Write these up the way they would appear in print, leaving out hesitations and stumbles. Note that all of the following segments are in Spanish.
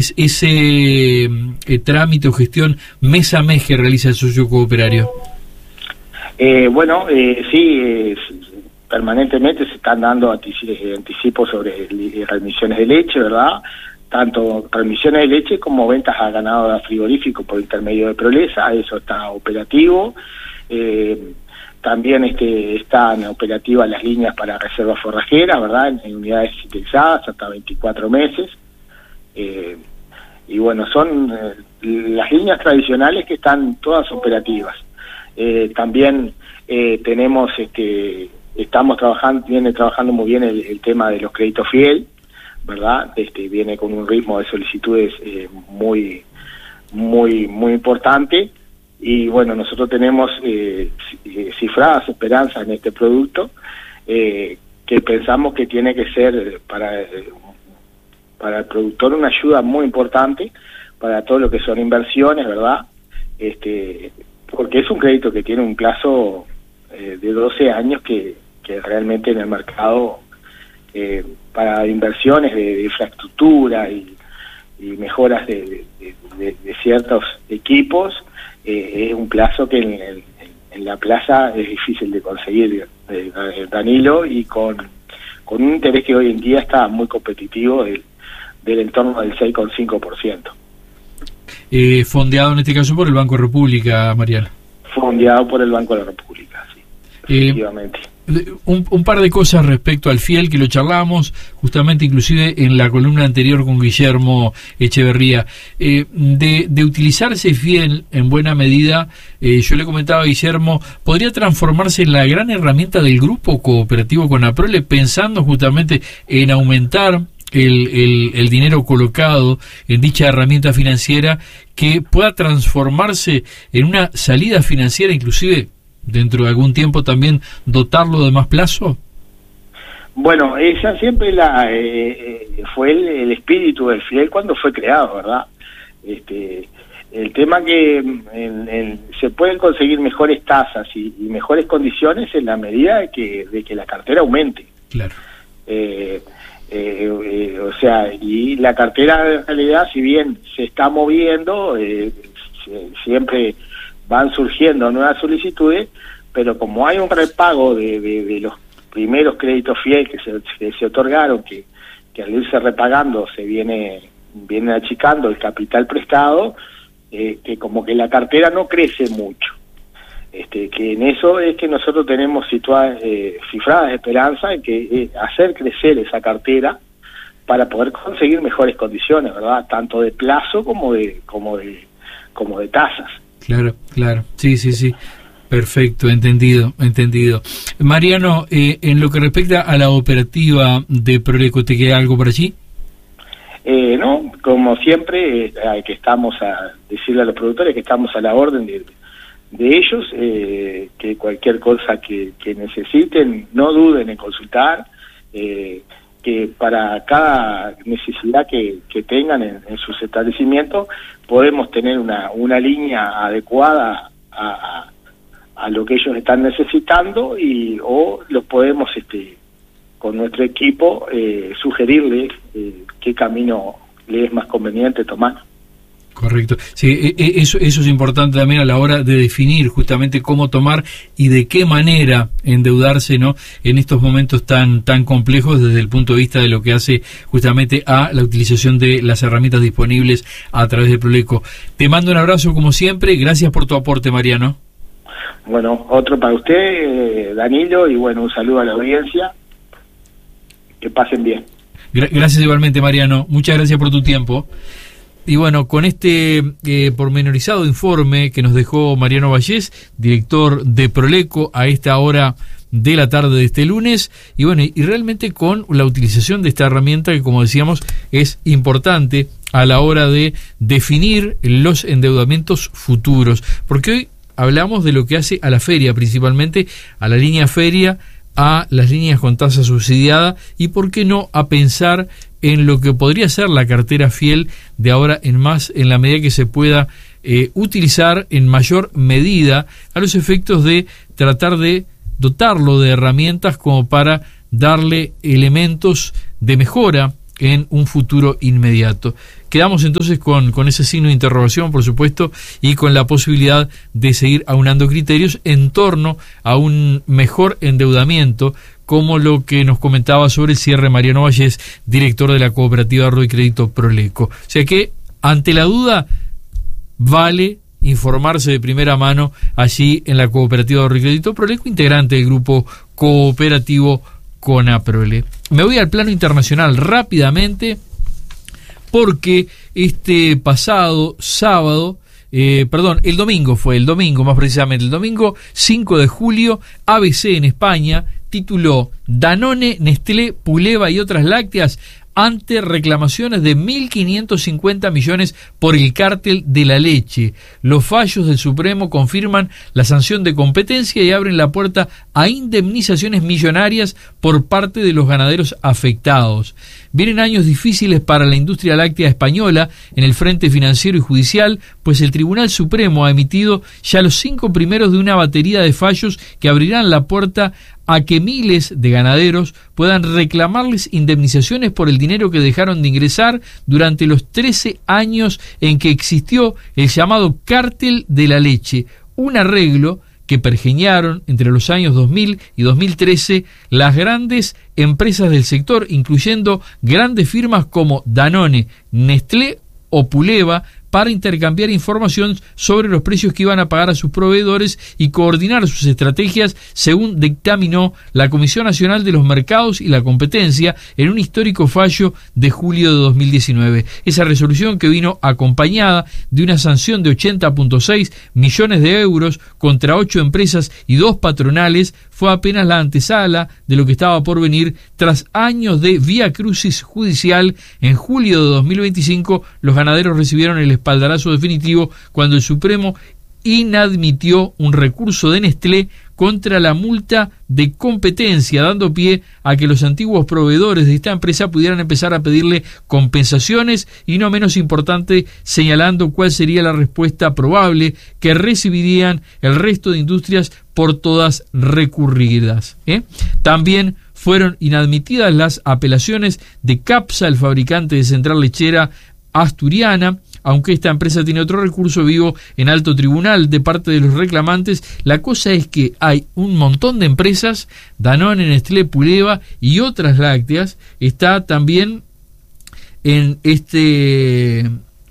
es ese trámite o gestión mes a mes que realiza el socio cooperario? Sí, permanentemente se están dando anticipos sobre remisiones de leche, ¿verdad? Tanto remisiones de leche como ventas a ganado frigorífico por intermedio de Prolesa, eso está operativo. También están operativas las líneas para reserva forrajera, ¿verdad? En unidades sintetizadas hasta 24 meses. Y bueno, son las líneas tradicionales que están todas operativas. También tenemos, viene trabajando muy bien el tema de los créditos FIEL, ¿verdad? Viene con un ritmo de solicitudes muy importante, y bueno, nosotros tenemos cifradas esperanzas en este producto, que pensamos que tiene que ser para el productor una ayuda muy importante para todo lo que son inversiones, ¿verdad? Porque es un crédito que tiene un plazo de 12 años que realmente en el mercado para inversiones de infraestructura y mejoras de ciertos equipos, es un plazo que en la plaza es difícil de conseguir, Danilo, y con un interés que hoy en día está muy competitivo del entorno del 6,5%. Fondeado en este caso por el Banco República, Mariano. Fondeado por el Banco de la República, sí, efectivamente. Un par de cosas respecto al FIEL, que lo charlamos justamente inclusive en la columna anterior con Guillermo Echeverría. De utilizarse FIEL en buena medida, yo le comentaba a Guillermo, podría transformarse en la gran herramienta del grupo cooperativo Conaprole, pensando justamente en aumentar el dinero colocado en dicha herramienta financiera, que pueda transformarse en una salida financiera, inclusive dentro de algún tiempo también dotarlo de más plazo. Bueno, esa siempre fue el espíritu del FIEL cuando fue creado, ¿verdad? El tema que se pueden conseguir mejores tasas y mejores condiciones en la medida de que la cartera aumente. Claro. O sea, y la cartera en realidad, si bien se está moviendo, siempre van surgiendo nuevas solicitudes, pero como hay un repago de los primeros créditos FIEL que se otorgaron, que al irse repagando se viene achicando el capital prestado, que como que la cartera no crece mucho. Que en eso es que nosotros tenemos cifradas esperanza en que hacer crecer esa cartera para poder conseguir mejores condiciones, ¿verdad? Tanto de plazo como de tasas. Claro. Sí. Perfecto, entendido. Mariano, en lo que respecta a la operativa de Proleco, ¿te queda algo por allí? No, como siempre, que estamos a decirle a los productores que estamos a la orden de ellos, que cualquier cosa que necesiten, no duden en consultar, que para cada necesidad que tengan en sus establecimientos podemos tener una línea adecuada a lo que ellos están necesitando, o los podemos con nuestro equipo sugerirles qué camino le es más conveniente tomar. Correcto. Sí, eso es importante también a la hora de definir justamente cómo tomar y de qué manera endeudarse, ¿no?, en estos momentos tan complejos desde el punto de vista de lo que hace justamente a la utilización de las herramientas disponibles a través de Proleco. Te mando un abrazo como siempre, gracias por tu aporte, Mariano. Bueno, otro para usted, Danilo, y bueno, un saludo a la audiencia, que pasen bien. Gracias igualmente, Mariano, muchas gracias por tu tiempo. Y bueno, con este pormenorizado informe que nos dejó Mariano Vallés, director de Proleco, a esta hora de la tarde de este lunes, y bueno, y realmente con la utilización de esta herramienta que, como decíamos, es importante a la hora de definir los endeudamientos futuros, porque hoy hablamos de lo que hace a la feria, principalmente a la línea feria, a las líneas con tasa subsidiada, y por qué no a pensar en lo que podría ser la cartera FIEL de ahora en más, en la medida que se pueda utilizar en mayor medida a los efectos de tratar de dotarlo de herramientas como para darle elementos de mejora en un futuro inmediato. quedamos entonces con ese signo de interrogación, por supuesto, y con la posibilidad de seguir aunando criterios en torno a un mejor endeudamiento, como lo que nos comentaba sobre el cierre Mariano Vallés, director de la cooperativa Ahorro y Crédito Proleco. O sea que, ante la duda, vale informarse de primera mano allí en la cooperativa Ahorro y Crédito Proleco, integrante del grupo cooperativo Conaprole. Me voy al plano internacional rápidamente, porque este pasado sábado, el domingo más precisamente, el domingo 5 de julio, ABC en España tituló Danone, Nestlé, Puleva y otras lácteas ante reclamaciones de 1.550 millones por el cártel de la leche. Los fallos del Supremo confirman la sanción de competencia y abren la puerta a indemnizaciones millonarias por parte de los ganaderos afectados. Vienen años difíciles para la industria láctea española en el frente financiero y judicial, pues el Tribunal Supremo ha emitido ya los 5 primeros de una batería de fallos que abrirán la puerta a que miles de ganaderos puedan reclamarles indemnizaciones por el dinero que dejaron de ingresar durante los 13 años en que existió el llamado cártel de la leche, un arreglo que pergeñaron entre los años 2000 y 2013 las grandes empresas del sector, incluyendo grandes firmas como Danone, Nestlé o Puleva, para intercambiar información sobre los precios que iban a pagar a sus proveedores y coordinar sus estrategias, según dictaminó la Comisión Nacional de los Mercados y la Competencia en un histórico fallo de julio de 2019. Esa resolución, que vino acompañada de una sanción de 80.6 millones de euros contra 8 empresas y 2 patronales, fue apenas la antesala de lo que estaba por venir tras años de viacrucis judicial. En julio de 2025, los ganaderos recibieron el espaldarazo definitivo cuando el Supremo inadmitió un recurso de Nestlé contra la multa de competencia, dando pie a que los antiguos proveedores de esta empresa pudieran empezar a pedirle compensaciones y, no menos importante, señalando cuál sería la respuesta probable que recibirían el resto de industrias por todas recurridas. También fueron inadmitidas las apelaciones de Capsa, el fabricante de central lechera asturiana, aunque esta empresa tiene otro recurso vivo en alto tribunal de parte de los reclamantes. La cosa es que hay un montón de empresas, Danone, Nestlé, Puleva y otras lácteas. Está también en este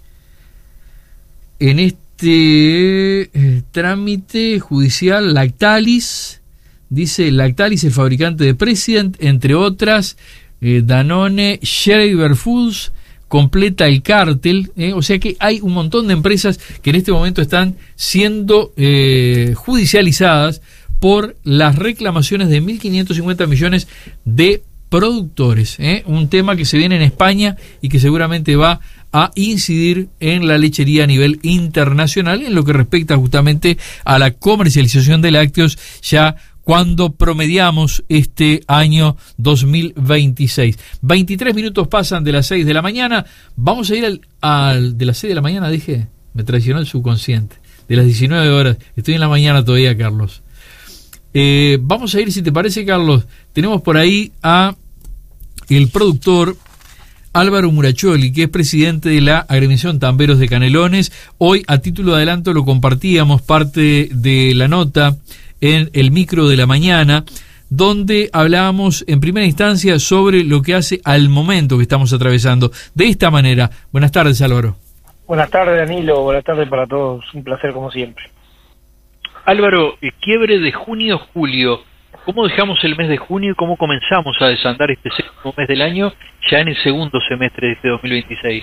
trámite judicial Lactalis, dice Lactalis, el fabricante de President, entre otras, Danone, Schreiber Foods, completa el cártel, o sea que hay un montón de empresas que en este momento están siendo judicializadas por las reclamaciones de 1.550 millones de productores, un tema que se viene en España y que seguramente va a incidir en la lechería a nivel internacional en lo que respecta justamente a la comercialización de lácteos ya cuando promediamos este año 2026. 23 minutos pasan de las 6 de la mañana. Vamos a ir de las 6 de la mañana, dije, me traicionó el subconsciente. De las 19 horas. Estoy en la mañana todavía, Carlos. Vamos a ir, si te parece, Carlos. Tenemos por ahí a el productor Álvaro Muracholi, que es presidente de la agremiación Tamberos de Canelones. Hoy, a título de adelanto, lo compartíamos parte de la nota en el micro de la mañana, donde hablábamos en primera instancia sobre lo que hace al momento que estamos atravesando. De esta manera. Buenas tardes, Álvaro. Buenas tardes, Danilo. Buenas tardes para todos. Un placer, como siempre. Álvaro, quiebre de junio-julio. ¿Cómo dejamos el mes de junio y cómo comenzamos a desandar este segundo mes del año ya en el segundo semestre de este 2026?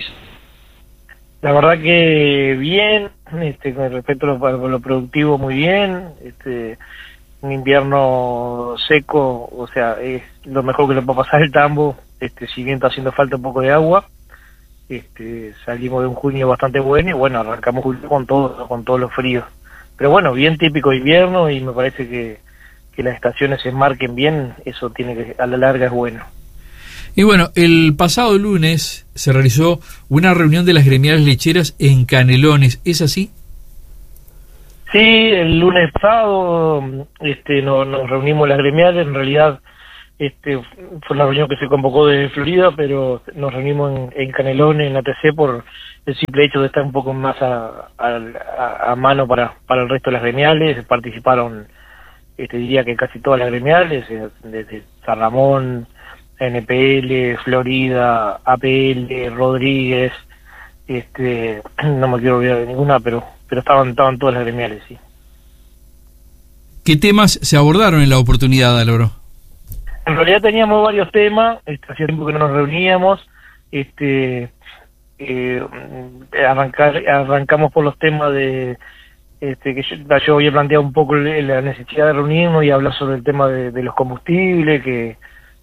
La verdad que bien, con respecto a lo productivo, muy bien. Un invierno seco, o sea, es lo mejor que le puede pasar el tambo, si bien está haciendo falta un poco de agua. Salimos de un junio bastante bueno y bueno, arrancamos julio con todos los fríos. Pero bueno, bien típico de invierno, y me parece que las estaciones se marquen bien, eso tiene que, a la larga, es bueno. Y bueno, el pasado lunes se realizó una reunión de las gremiales lecheras en Canelones, ¿es así? Sí, el lunes pasado nos reunimos las gremiales. En realidad fue la reunión que se convocó de Florida, pero nos reunimos en Canelones, en ATC, por el simple hecho de estar un poco más a mano para el resto de las gremiales. Participaron, diría que casi todas las gremiales, desde San Ramón, NPL, Florida, APL, Rodríguez, no me quiero olvidar de ninguna, pero estaban todas las gremiales, sí. ¿Qué temas se abordaron en la oportunidad, Álvaro? En realidad teníamos varios temas, hacía tiempo que no nos reuníamos, arrancamos por los temas de que yo había planteado un poco la necesidad de reunirnos y hablar sobre el tema de los combustibles, que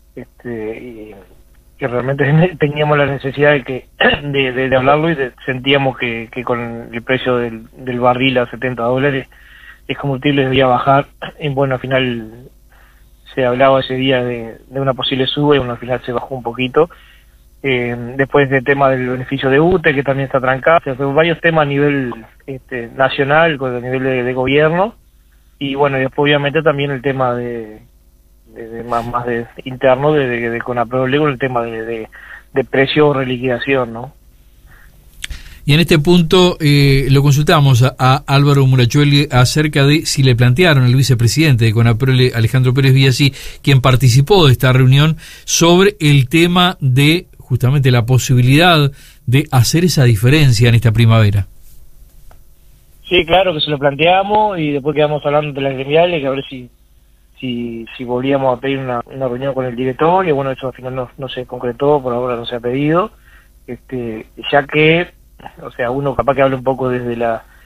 realmente teníamos la necesidad de hablarlo, y sentíamos que con el precio del barril a $70 el combustible debía bajar. Y bueno, al final se hablaba ese día de una posible suba, y bueno, al final se bajó un poquito. Después del tema del beneficio de UTE, que también está trancado, o sea, varios temas a nivel nacional, a nivel de gobierno, y bueno, y después obviamente también el tema de más de interno de Conaprole, con el tema de precio o reliquidación, ¿no? Y en este punto lo consultamos a Álvaro Murachueli acerca de si le plantearon al vicepresidente de Conaprole, Alejandro Pérez Biasi, quien participó de esta reunión, sobre el tema de justamente la posibilidad de hacer esa diferencia en esta primavera. Sí, claro que se lo planteamos, y después quedamos hablando de las gremiales, que a ver si volvíamos a pedir una reunión con el directorio. Bueno, eso al final no se concretó, por ahora no se ha pedido, ya que, o sea, uno capaz que habla un poco desde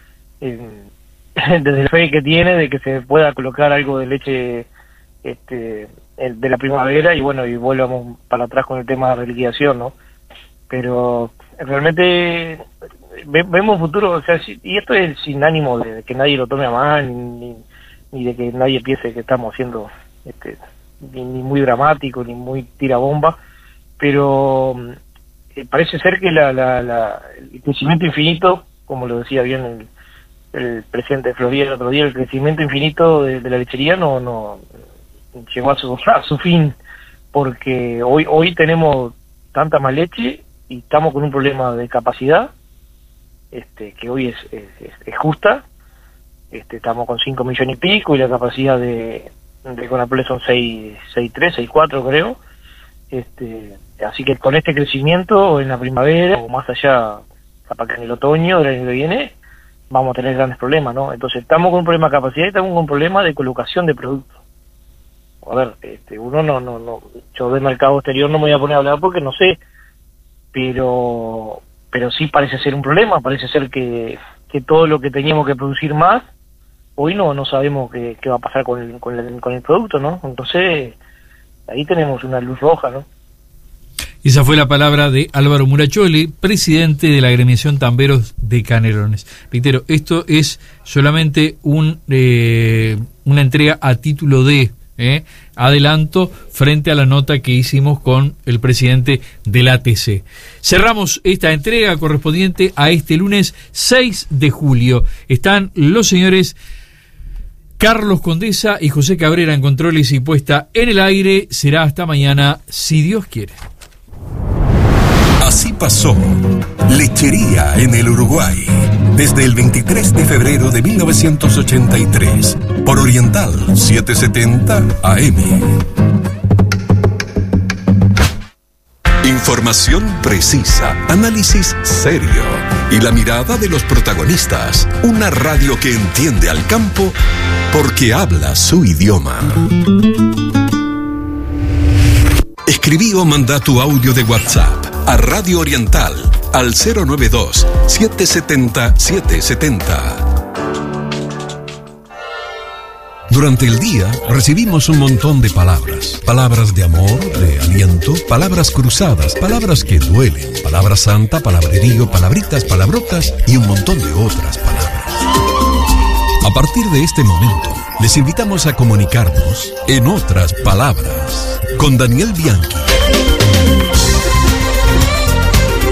desde el fe que tiene de que se pueda colocar algo de leche de la primavera, y bueno, y volvamos para atrás con el tema de reliquidación, ¿no? Pero realmente vemos futuro, o sea, y esto es sin ánimo de que nadie lo tome a mal, ni de que nadie piense que estamos haciendo ni muy dramático, ni muy tirabomba, pero parece ser que el crecimiento infinito, como lo decía bien el presidente de Florida el otro día, el crecimiento infinito de la lechería no llegó a su fin, porque hoy tenemos tanta más leche y estamos con un problema de capacidad, que hoy es justa. Estamos con 5 millones y pico, y la capacidad de Conaprole son 6.3, 6.4 creo. Así que con este crecimiento en la primavera, o más allá, capaz que en el otoño del año que viene, vamos a tener grandes problemas, ¿no? Entonces estamos con un problema de capacidad y estamos con un problema de colocación de productos. A ver, uno no, yo del mercado exterior no me voy a poner a hablar porque no sé, pero sí parece ser un problema. Parece ser que todo lo que teníamos que producir más, hoy no sabemos qué va a pasar con el producto, ¿no? Entonces ahí tenemos una luz roja, ¿no? Esa fue la palabra de Álvaro Murachueli, presidente de la agremiación Tamberos de Canelones. Reitero, esto es solamente una entrega a título de adelanto frente a la nota que hicimos con el presidente del ATC. Cerramos esta entrega correspondiente a este lunes 6 de julio. Están los señores Carlos Condesa y José Cabrera en controles y puesta en el aire. Será hasta mañana, si Dios quiere. Así pasó Lechería en el Uruguay, desde el 23 de febrero de 1983, por Oriental 770 AM. Información precisa, análisis serio y la mirada de los protagonistas. Una radio que entiende al campo porque habla su idioma. Escribí o manda tu audio de WhatsApp a Radio Oriental al 092-770-770. Durante el día recibimos un montón de palabras. Palabras de amor, de aliento, palabras cruzadas, palabras que duelen, palabra santa, palabrerío, palabritas, palabrotas y un montón de otras palabras. A partir de este momento, les invitamos a comunicarnos en otras palabras con Daniel Bianchi.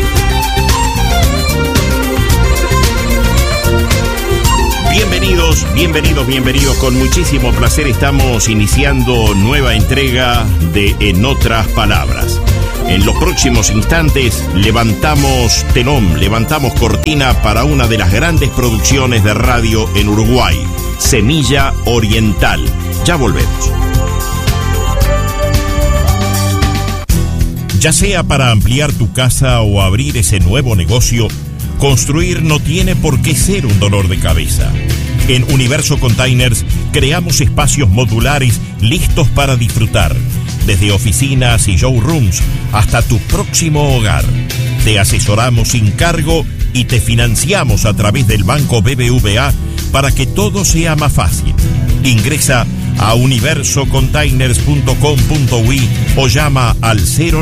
Bienvenidos Bienvenidos, con muchísimo placer estamos iniciando nueva entrega de En Otras Palabras. En los próximos instantes levantamos telón, levantamos cortina para una de las grandes producciones de radio en Uruguay, Semilla Oriental. Ya volvemos. Ya sea para ampliar tu casa o abrir ese nuevo negocio, construir no tiene por qué ser un dolor de cabeza. En Universo Containers creamos espacios modulares listos para disfrutar, desde oficinas y showrooms hasta tu próximo hogar. Te asesoramos sin cargo y te financiamos a través del Banco BBVA para que todo sea más fácil. Ingresa a universocontainers.com.uy o llama al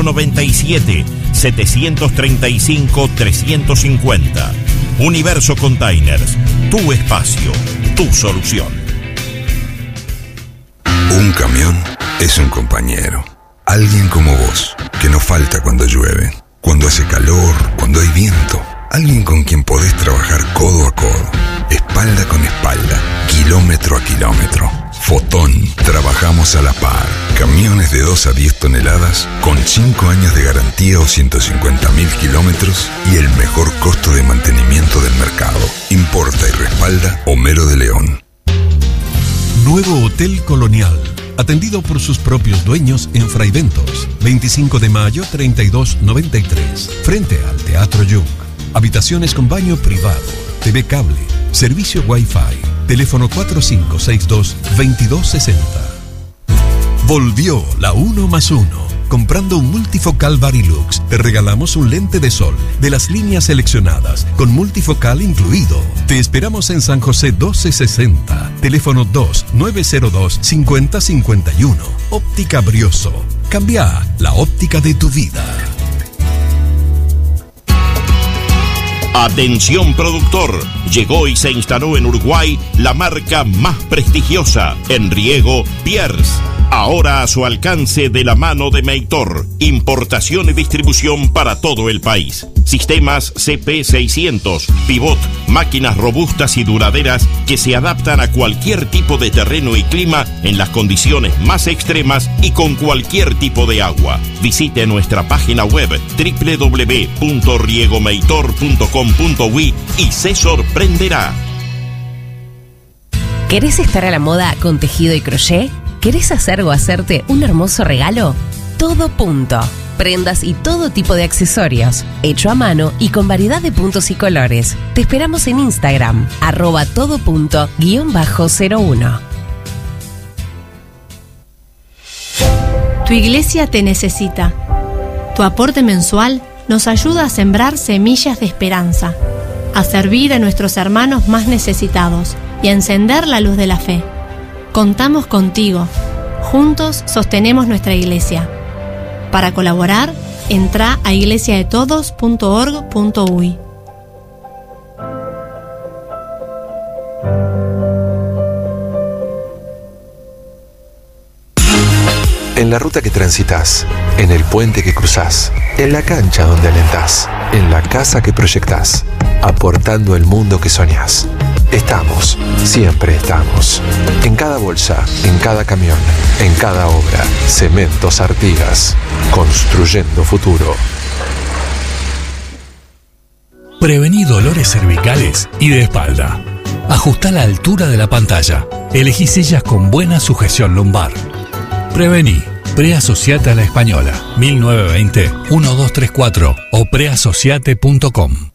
097-735-350. Universo Containers, tu espacio, tu solución. Un camión es un compañero. Alguien como vos, que no falta cuando llueve, cuando hace calor, cuando hay viento. Alguien con quien podés trabajar codo a codo, espalda con espalda, kilómetro a kilómetro. Fotón, trabajamos a la par. Camiones de 2 a 10 toneladas con 5 años de garantía o 150.000 kilómetros y el mejor costo de mantenimiento del mercado. Importa y respalda Homero de León. Nuevo Hotel Colonial, atendido por sus propios dueños en Fraiventos, 25 de mayo 3293, frente al Teatro Jung. Habitaciones con baño privado, TV cable, servicio Wi-Fi. Teléfono 4562-2260. Volvió la 1+1. Comprando un multifocal Varilux, te regalamos un lente de sol de las líneas seleccionadas, con multifocal incluido. Te esperamos en San José 1260. Teléfono 2902-5051. Óptica Brioso. Cambia la óptica de tu vida. Atención productor, llegó y se instaló en Uruguay la marca más prestigiosa en riego, Pierce. Ahora a su alcance de la mano de Meitor, importación y distribución para todo el país. Sistemas CP600, pivot, máquinas robustas y duraderas que se adaptan a cualquier tipo de terreno y clima en las condiciones más extremas y con cualquier tipo de agua. Visite nuestra página web www.riegomeitor.com.uy y se sorprenderá. ¿Querés estar a la moda con tejido y crochet? ¿Querés hacer o hacerte un hermoso regalo? Todo Punto. Prendas y todo tipo de accesorios, hecho a mano y con variedad de puntos y colores. Te esperamos en Instagram, @todopunto_01. Tu iglesia te necesita. Tu aporte mensual nos ayuda a sembrar semillas de esperanza, a servir a nuestros hermanos más necesitados y a encender la luz de la fe. Contamos contigo. Juntos sostenemos nuestra iglesia. Para colaborar, entra a iglesiadetodos.org.uy. En la ruta que transitas, en el puente que cruzás, en la cancha donde alentás, en la casa que proyectás, aportando el mundo que soñás. Estamos, siempre estamos. En cada bolsa, en cada camión, en cada obra. Cementos Artigas, construyendo futuro. Prevení dolores cervicales y de espalda. Ajustá la altura de la pantalla. Elegí sillas con buena sujeción lumbar. Prevení. Preasociate a la Española, 1920-1234 o preasociate.com.